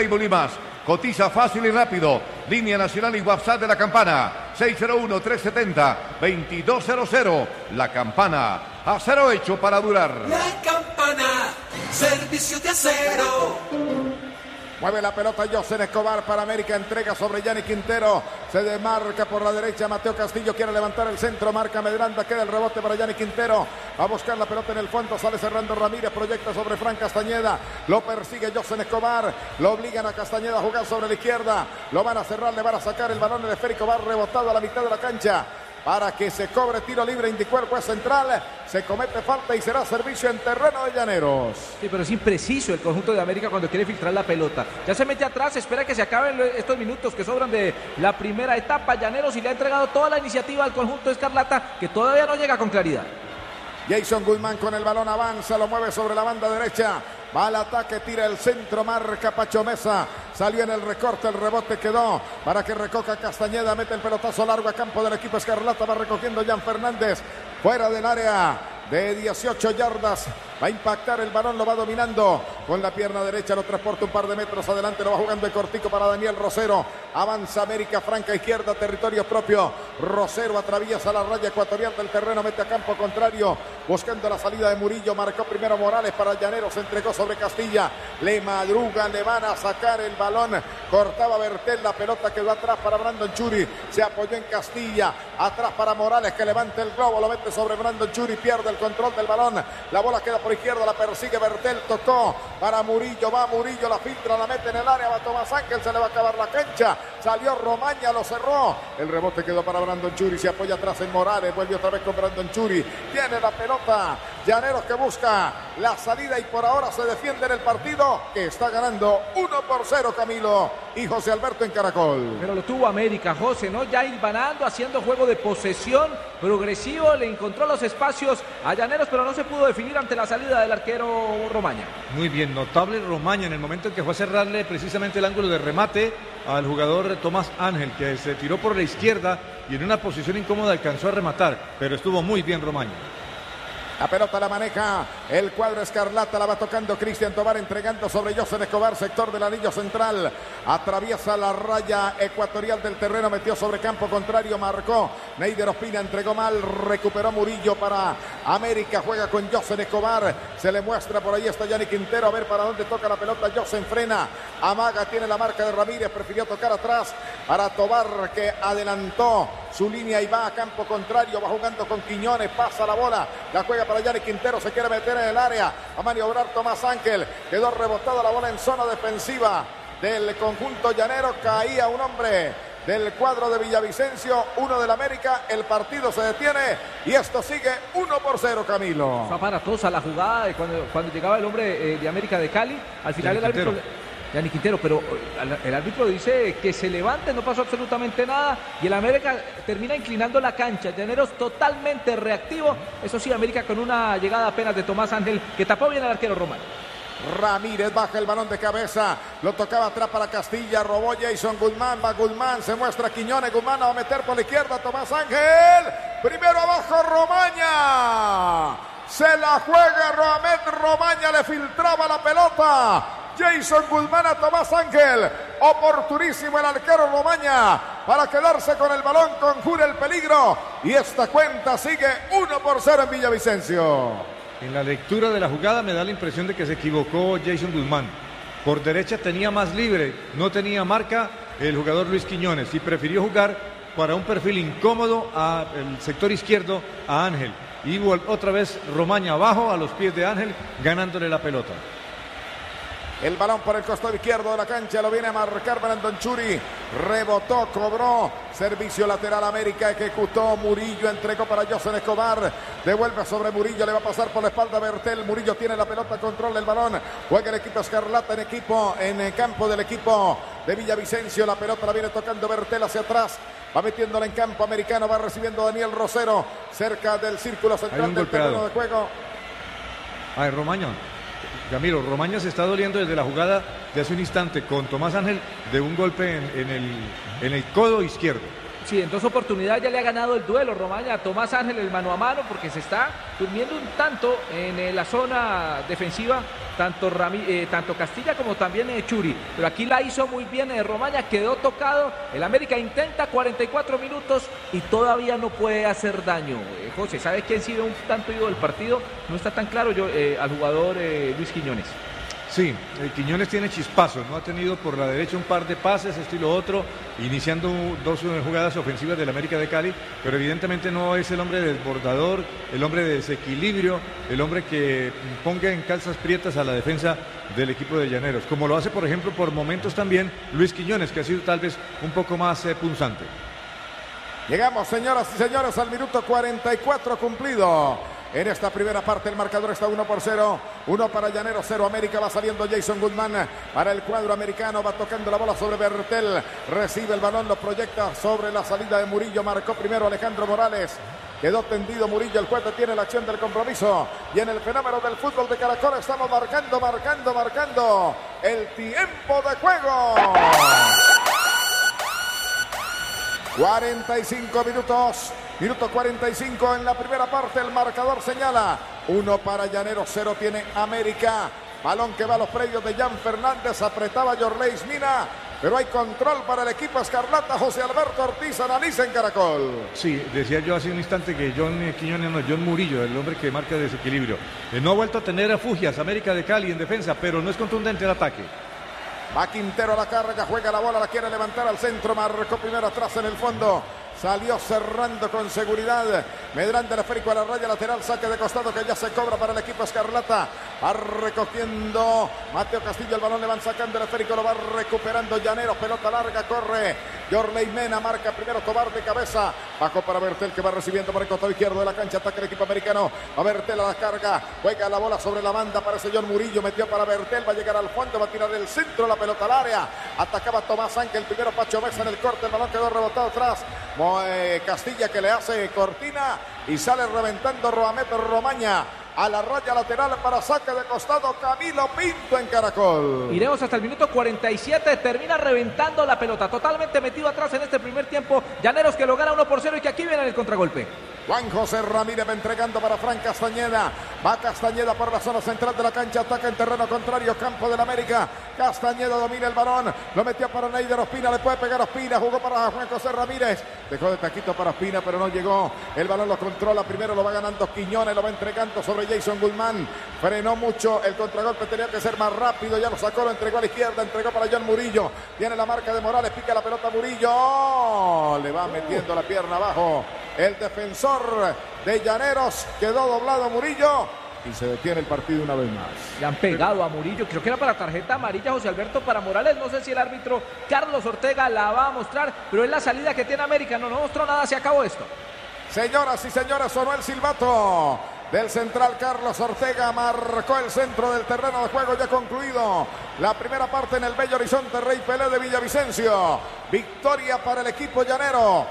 Playboy y más. Cotiza fácil y rápido. Línea nacional y WhatsApp de La Campana. 601-370-2200. La Campana. Acero hecho para durar. La Campana. Servicio de acero. Mueve la pelota José Escobar para América, entrega sobre Yanni Quintero, se demarca por la derecha, Mateo Castillo quiere levantar el centro, marca Medranda, queda el rebote para Yanni Quintero, va a buscar la pelota en el fondo, sale cerrando Ramírez, proyecta sobre Fran Castañeda, lo persigue José Escobar, lo obligan a Castañeda a jugar sobre la izquierda, lo van a cerrar, le van a sacar el balón, el esférico va rebotado a la mitad de la cancha, para que se cobre tiro libre, indicó el juez central, se comete falta y será servicio en terreno de Llaneros. Sí, pero es impreciso el conjunto de América cuando quiere filtrar la pelota. Ya se mete atrás, espera que se acaben estos minutos que sobran de la primera etapa. Llaneros y le ha entregado toda la iniciativa al conjunto escarlata, que todavía no llega con claridad. Jason Guzmán con el balón avanza, lo mueve sobre la banda derecha. Va al ataque, tira el centro, marca Pacho Mesa. Salió en el recorte, el rebote quedó para que recoja Castañeda. Mete el pelotazo largo a campo del equipo escarlata. Va recogiendo Jan Fernández. Fuera del área de 18 yardas. Va a impactar el balón, lo va dominando con la pierna derecha, lo transporta un par de metros adelante, lo va jugando el cortico para Daniel Rosero. Avanza América, franca izquierda, territorio propio. Rosero atraviesa la raya ecuatorial del terreno, mete a campo contrario, buscando la salida de Murillo. Marcó primero Morales para Llaneros, se entregó sobre Castilla. Le madrugan, le van a sacar el balón. Cortaba Bertel, la pelota quedó atrás para Brandon Churi. Se apoyó en Castilla, atrás para Morales que levanta el globo, lo mete sobre Brandon Churi, pierde el control del balón. La bola queda por izquierda, la persigue Bertel, tocó para Murillo, va Murillo, la filtra, la mete en el área, va Tomás Ángel, se le va a acabar la cancha, salió Romaña, lo cerró, el rebote quedó para Brandon Churi, se apoya atrás en Morales, vuelve otra vez con Brandon Churi, tiene la pelota, Llaneros que busca la salida y por ahora se defiende en el partido, que está ganando 1-0 Camilo y José Alberto en Caracol. Pero lo tuvo América, José, ¿no? Ya hilvanando, haciendo juego de posesión progresivo, le encontró los espacios a Llaneros, pero no se pudo definir ante la salida del arquero Romaña. Muy bien, notable Romaña en el momento en que fue a cerrarle precisamente el ángulo de remate al jugador Tomás Ángel, que se tiró por la izquierda y en una posición incómoda alcanzó a rematar, pero estuvo muy bien Romaña. La pelota la maneja el cuadro escarlata, la va tocando Cristian Tobar, entregando sobre José Escobar, sector del anillo central. Atraviesa la raya ecuatorial del terreno, metió sobre campo contrario, marcó Neider Ospina, entregó mal, recuperó Murillo para América, juega con José Escobar, se le muestra por ahí, está Yanni Quintero, a ver para dónde toca la pelota, José frena, amaga, tiene la marca de Ramírez, prefirió tocar atrás para Tobar que adelantó su línea y va a campo contrario, va jugando con Quiñones, pasa la bola, la juega para Yanni Quintero, se quiere meter en el área, a maniobrar Tomás Ángel, quedó rebotada la bola en zona defensiva del conjunto llanero, caía un hombre del cuadro de Villavicencio, uno del América, el partido se detiene y esto sigue 1-0 Camilo. Fue aparatosa la jugada de cuando llegaba el hombre de América de Cali, al final el árbitro... Yanni Quintero, pero el árbitro dice que se levante, no pasó absolutamente nada y el América termina inclinando la cancha. Llaneros totalmente reactivo, eso sí, América con una llegada apenas de Tomás Ángel que tapó bien al arquero Román. Ramírez baja el balón de cabeza, lo tocaba atrás para Castilla, robó Jason Guzmán, va Guzmán, se muestra Quiñones, Guzmán va a meter por la izquierda, Tomás Ángel, primero abajo Romaña, se la juega Romaña, le filtraba la pelota. Jason Guzmán a Tomás Ángel, oportunísimo el arquero Romaña para quedarse con el balón, conjura el peligro y esta cuenta sigue 1-0 en Villavicencio. En la lectura de la jugada me da la impresión de que se equivocó Jason Guzmán. Por derecha tenía más libre, no tenía marca el jugador Luis Quiñones y prefirió jugar para un perfil incómodo al sector izquierdo a Ángel. Y otra vez Romaña abajo a los pies de Ángel ganándole la pelota. El balón por el costado izquierdo de la cancha, lo viene a marcar Brandon Churi, rebotó, cobró, servicio lateral América, ejecutó Murillo, entregó para José Escobar, devuelve sobre Murillo, le va a pasar por la espalda Bertel, Murillo tiene la pelota, controla el balón, juega el equipo escarlata en el campo del equipo de Villavicencio, la pelota la viene tocando Bertel hacia atrás, va metiéndola en campo americano, va recibiendo Daniel Rosero, cerca del círculo central del terreno de juego. Romaña. Camilo, Romaña se está doliendo desde la jugada de hace un instante con Tomás Ángel de un golpe en el codo izquierdo. Sí, en 2 oportunidades ya le ha ganado el duelo Romaña a Tomás Ángel el mano a mano, porque se está durmiendo un tanto en la zona defensiva, tanto Castilla como también Churi. Pero aquí la hizo muy bien Romaña, quedó tocado. El América intenta 44 minutos y todavía no puede hacer daño. José, ¿sabe quién sigue un tanto ido del partido? No está tan claro al jugador Luis Quiñones. Sí, Quiñones tiene chispazos, ¿no? Ha tenido por la derecha un par de pases, estilo otro, iniciando 2 jugadas ofensivas del América de Cali, pero evidentemente no es el hombre desbordador, el hombre de desequilibrio, el hombre que ponga en calzas prietas a la defensa del equipo de Llaneros, como lo hace, por ejemplo, por momentos también Luis Quiñones, que ha sido tal vez un poco más punzante. Llegamos, señoras y señores, al minuto 44 cumplido. En esta primera parte el marcador está 1-0, 1 para Llaneros, 0 América. Va saliendo Jason Guzmán para el cuadro americano, va tocando la bola sobre Bertel, recibe el balón, lo proyecta sobre la salida de Murillo, marcó primero Alejandro Morales. Quedó tendido Murillo, el juez tiene la acción del compromiso. Y en el fenómeno del fútbol de Caracol estamos marcando el tiempo de juego. 45 minutos. Minuto 45 en la primera parte, el marcador señala 1 para Llaneros, 0 tiene América. Balón que va a los predios de Jan Fernández, apretaba Yorleis Mina, pero hay control para el equipo escarlata. José Alberto Ortiz analiza en Caracol. Sí, decía yo hace un instante que John Murillo, el hombre que marca desequilibrio. No ha vuelto a tener a Fugias, América de Cali en defensa, pero no es contundente el ataque. Va Quintero a la carga, juega la bola, la quiere levantar al centro, marcó primero atrás en el fondo. Salió cerrando con seguridad. Medrán del esférico a la raya lateral. Saque de costado que ya se cobra para el equipo escarlata. Va recogiendo Mateo Castillo. El balón le van sacando el esférico. Lo va recuperando Llaneros. Pelota larga. Corre Yorley Mena. Marca primero Tobar de cabeza. Bajó para Bertel que va recibiendo por el costado izquierdo de la cancha. Ataca el equipo americano. Va Bertel a la carga. Juega la bola sobre la banda. Aparece John Murillo. Metió para Bertel. Va a llegar al fondo. Va a tirar el centro. La pelota al área. Atacaba Tomás Ángel. Primero Pacho Mesa en el corte. El balón quedó rebotado atrás. Castilla que le hace cortina y sale reventando Roameto Romaña a la raya lateral para saque de costado Camilo Pinto en Caracol. Iremos hasta el minuto 47, termina reventando la pelota, totalmente metido atrás en este primer tiempo. Llaneros que lo gana 1-0 y que aquí viene el contragolpe. Juan José Ramírez va entregando para Fran Castañeda. Va Castañeda por la zona central de la cancha. Ataca en terreno contrario. Campo del América. Castañeda domina el balón. Lo metió para Neider Ospina. Le puede pegar Ospina. Jugó para Juan José Ramírez. Dejó de taquito para Ospina, pero no llegó. El balón lo controla. Primero lo va ganando Quiñones. Lo va entregando sobre Jason Guzmán. Frenó mucho. El contragolpe tenía que ser más rápido. Ya lo sacó. Lo entregó a la izquierda. Entregó para John Murillo. Tiene la marca de Morales. Pica la pelota Murillo. Le va metiendo la pierna abajo. El defensor de Llaneros quedó doblado Murillo y se detiene el partido una vez más. Le han pegado a Murillo, creo que era para tarjeta amarilla José Alberto para Morales, no sé si el árbitro Carlos Ortega la va a mostrar, pero es la salida que tiene América, no mostró nada, se acabó esto. Señoras y señores, sonó el silbato del central Carlos Ortega, marcó el centro del terreno de juego ya concluido. La primera parte en el Bello Horizonte Rey Pelé de Villavicencio. Victoria para el equipo llanero,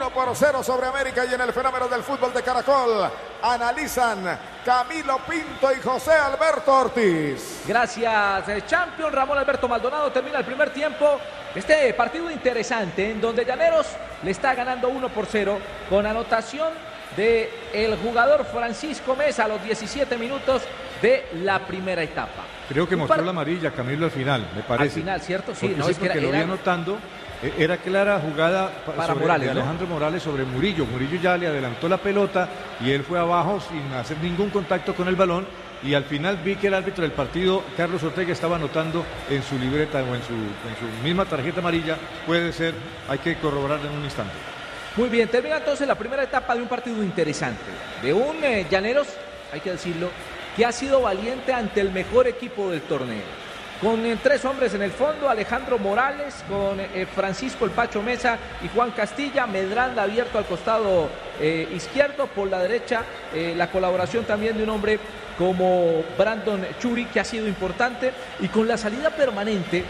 1-0 sobre América y en el fenómeno del fútbol de Caracol analizan Camilo Pinto y José Alberto Ortiz. Gracias, champion Ramón Alberto Maldonado. Termina el primer tiempo. Este partido interesante en donde Llaneros le está ganando 1-0 con anotación de el jugador Francisco Mesa a los 17 minutos de la primera etapa. Creo que mostró la amarilla Camilo al final, me parece. Al final, ¿cierto? Sí, porque, porque lo vi anotando. Era clara jugada para Morales, de Alejandro Morales sobre Murillo. Murillo ya le adelantó la pelota y él fue abajo sin hacer ningún contacto con el balón. Y al final vi que el árbitro del partido, Carlos Ortega, estaba anotando en su libreta o en su misma tarjeta amarilla. Puede ser, hay que corroborarlo en un instante. Muy bien, termina entonces la primera etapa de un partido interesante. De un Llaneros, hay que decirlo, que ha sido valiente ante el mejor equipo del torneo. Con 3 hombres en el fondo, Alejandro Morales, con Francisco el Pacho Mesa y Juan Castilla, Medrán abierto al costado izquierdo, por la derecha la colaboración también de un hombre como Brandon Churi, que ha sido importante, y con la salida permanente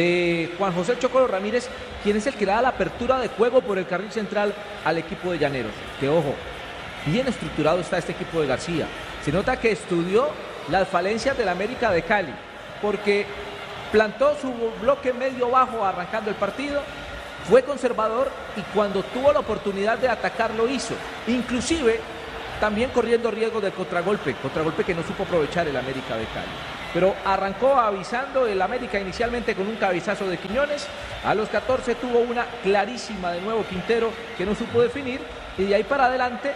de Juan José Chocolo Ramírez, quien es el que le da la apertura de juego por el carril central al equipo de Llaneros. Que ojo, bien estructurado está este equipo de García. Se nota que estudió las falencias del América de Cali, porque plantó su bloque medio bajo arrancando el partido, fue conservador y cuando tuvo la oportunidad de atacar lo hizo, inclusive también corriendo riesgo del contragolpe que no supo aprovechar el América de Cali. Pero arrancó avisando el América inicialmente con un cabezazo de Quiñones, a los 14 tuvo una clarísima de nuevo Quintero que no supo definir, y de ahí para adelante,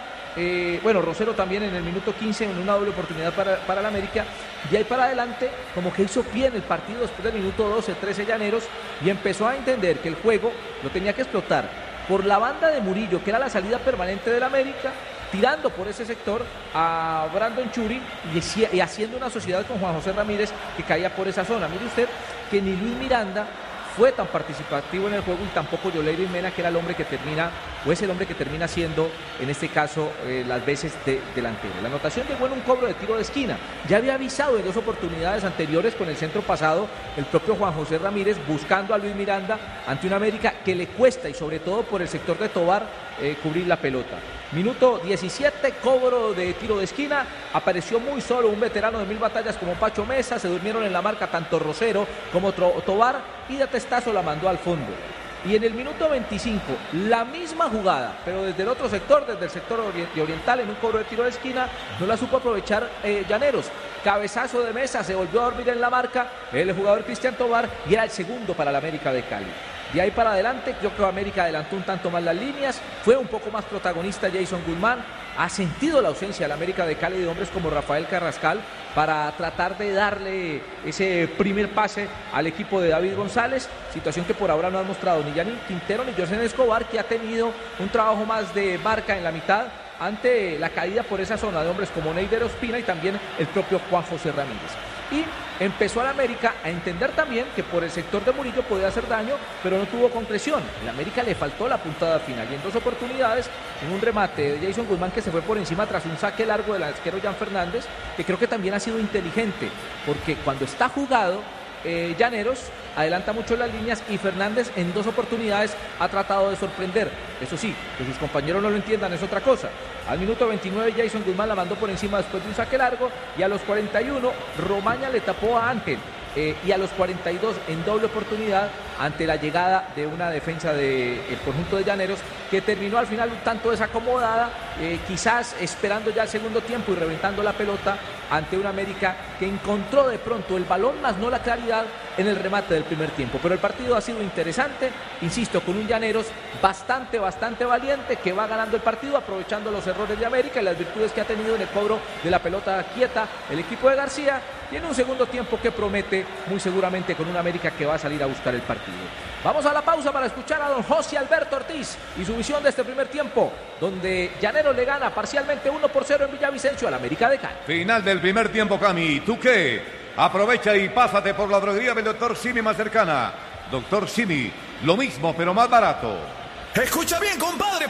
Rosero también en el minuto 15 en una doble oportunidad para el América, de ahí para adelante como que hizo bien el partido después del minuto 12, 13 Llaneros, y empezó a entender que el juego lo tenía que explotar por la banda de Murillo, que era la salida permanente del América, tirando por ese sector a Brandon Churi y haciendo una sociedad con Juan José Ramírez que caía por esa zona. Mire usted que ni Luis Miranda fue tan participativo en el juego y tampoco Yoleiry Mena, que era el hombre que termina, o es el hombre que termina siendo, en este caso, las veces de delantero. La anotación llegó en un cobro de tiro de esquina. Ya había avisado en 2 oportunidades anteriores con el centro pasado el propio Juan José Ramírez buscando a Luis Miranda ante una América que le cuesta, y sobre todo por el sector de Tobar, cubrir la pelota. Minuto 17, cobro de tiro de esquina, apareció muy solo un veterano de 1000 batallas como Pacho Mesa, se durmieron en la marca tanto Rosero como Tobar y de testazo la mandó al fondo. Y en el minuto 25, la misma jugada, pero desde el otro sector, desde el sector oriental, en un cobro de tiro de esquina, no la supo aprovechar Llaneros. Cabezazo de Mesa, se volvió a dormir en la marca el jugador Cristian Tobar y era el segundo para el América de Cali. De ahí para adelante, yo creo que América adelantó un tanto más las líneas, fue un poco más protagonista Jason Guzmán, ha sentido la ausencia del América de Cali de hombres como Rafael Carrascal para tratar de darle ese primer pase al equipo de David González, situación que por ahora no han mostrado ni Gianni Quintero ni José Escobar, que ha tenido un trabajo más de marca en la mitad ante la caída por esa zona de hombres como Neider Ospina y también el propio Juan José Ramírez. Y empezó al América a entender también que por el sector de Murillo podía hacer daño, pero no tuvo concreción. El América le faltó la puntada final y en 2 oportunidades, en un remate de Jason Guzmán que se fue por encima tras un saque largo del arquero Jan Fernández, que creo que también ha sido inteligente, porque cuando está jugado, Llaneros adelanta mucho las líneas y Fernández en 2 oportunidades ha tratado de sorprender. Eso sí, que sus compañeros no lo entiendan es otra cosa. Al minuto 29 Jason Guzmán la mandó por encima después de un saque largo y a los 41 Romaña le tapó a Ángel. Y a los 42 en doble oportunidad ante la llegada de una defensa del conjunto de Llaneros que terminó al final un tanto desacomodada, quizás esperando ya el segundo tiempo y reventando la pelota ante una América que encontró de pronto el balón más no la claridad en el remate del primer tiempo. Pero el partido ha sido interesante, insisto, con un Llaneros bastante valiente que va ganando el partido aprovechando los errores de América y las virtudes que ha tenido en el cobro de la pelota quieta el equipo de García, y en un segundo tiempo que promete muy seguramente con una América que va a salir a buscar el partido. Vamos a la pausa para escuchar a don José Alberto Ortiz y su visión de este primer tiempo, donde Llaneros le gana parcialmente 1-0 en Villavicencio al América de Cali. Final del primer tiempo, Cami. ¿Tú qué? Aprovecha y pásate por la droguería del Dr. Simi más cercana. Dr. Simi, lo mismo pero más barato. Escucha bien, compadre.